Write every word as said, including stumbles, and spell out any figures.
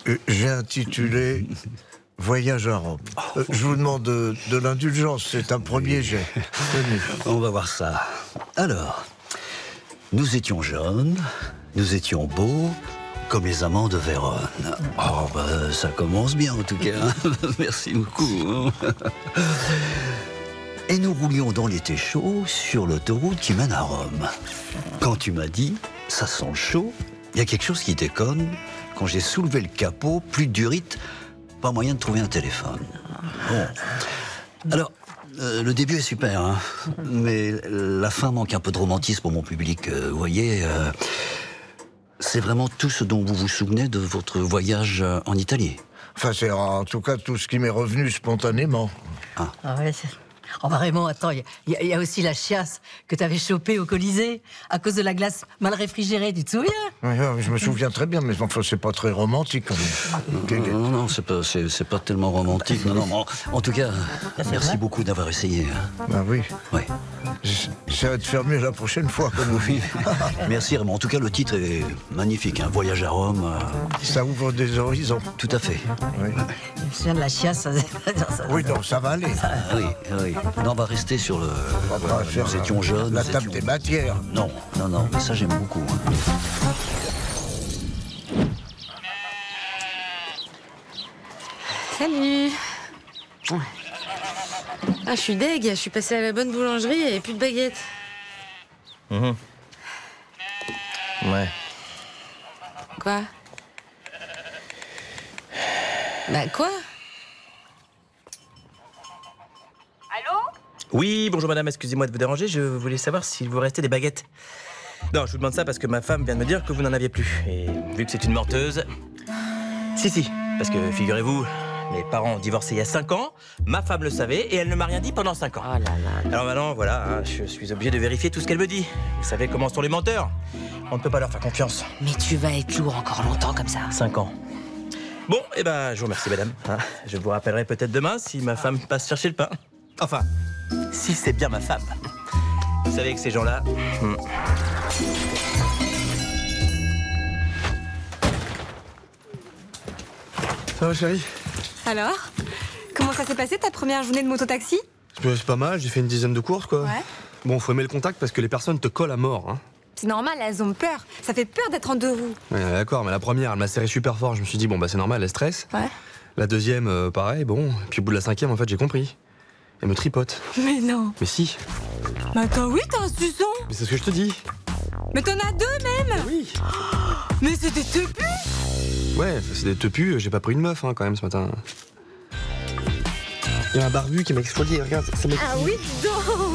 Euh, J'ai intitulé Voyage à Rome. Euh, je vous demande de, de l'indulgence, c'est un premier jet. Tenez. On va voir ça. Alors, nous étions jeunes, nous étions beaux, comme les amants de Vérone. Oh, bah, ça commence bien en tout cas. Merci beaucoup. Et nous roulions dans l'été chaud sur l'autoroute qui mène à Rome. Quand tu m'as dit, ça sent le chaud, il y a quelque chose qui déconne. Quand j'ai soulevé le capot, plus de durite, pas moyen de trouver un téléphone. Bon. Alors, euh, le début est super, hein, mais la fin manque un peu de romantisme pour mon public. Euh, vous voyez, euh, c'est vraiment tout ce dont vous vous souvenez de votre voyage en Italie. Enfin, c'est en tout cas tout ce qui m'est revenu spontanément. Ah ouais, c'est... Oh bah Raymond, attends, il y, y, y a aussi la chiasse que t'avais chopée au Colisée à cause de la glace mal réfrigérée, tu te souviens? Oui, oui, je me souviens très bien, mais enfin, c'est pas très romantique quand même. Non, non, non, c'est pas, c'est, c'est pas tellement romantique. Non, non, en, en tout cas, merci vrai. beaucoup d'avoir essayé. Ben oui. Oui. J'essaierai de faire mieux la prochaine fois, comme vous dites. Merci Raymond. En tout cas, le titre est magnifique, hein. Voyage à Rome. Euh... Ça ouvre des horizons. Tout à fait. Oui. Je me souviens de la chiasse. Ça... Oui, non, ça va aller. Ah, oui, oui. Non, on va rester sur le... On va voilà, nous étions jeunes. La nous table étions... des matières. Non, non, non, mais ça j'aime beaucoup. Hein. Salut. Ah, je suis deg, je suis passée à la bonne boulangerie et plus de baguettes. Mmh. Ouais. Quoi? Bah quoi? Allô? Oui, bonjour madame, excusez-moi de vous déranger, je voulais savoir s'il vous restait des baguettes. Non, je vous demande ça parce que ma femme vient de me dire que vous n'en aviez plus. Et vu que c'est une menteuse... Si, si, parce que figurez-vous, mes parents ont divorcé il y a cinq ans, ma femme le savait et elle ne m'a rien dit pendant cinq ans. Oh là là. Alors maintenant, voilà, hein, je suis obligé de vérifier tout ce qu'elle me dit. Vous savez comment sont les menteurs? On ne peut pas leur faire confiance. Mais tu vas être lourd encore longtemps comme ça. Cinq ans. Bon, eh ben, je vous remercie madame. Hein, je vous rappellerai peut-être demain si ma femme passe chercher le pain. Enfin, si c'est bien ma femme. Vous savez que ces gens-là... Hmm. Ça va, chérie? Alors? Comment ça s'est passé ta première journée de mototaxi? C'est pas mal, j'ai fait une dizaine de courses, quoi. Ouais. Bon, faut aimer le contact parce que les personnes te collent à mort, hein. C'est normal, elles ont peur. Ça fait peur d'être en deux roues. Ouais, d'accord, mais la première, elle m'a serré super fort. Je me suis dit, bon, bah c'est normal, elle stresse. Ouais. La deuxième, euh, pareil, bon. Puis au bout de la cinquième, en fait, j'ai compris. Elle me tripote. Mais non. Mais si. Mais attends, oui, t'as un suçon. Mais c'est ce que je te dis. Mais t'en as deux même. Oui. Mais c'est des teupus. Ouais, c'est des teupus, j'ai pas pris une meuf, hein, quand même, ce matin. Il y a un barbu qui m'a exfolié, regarde, ça m'a... Ah oui, donc.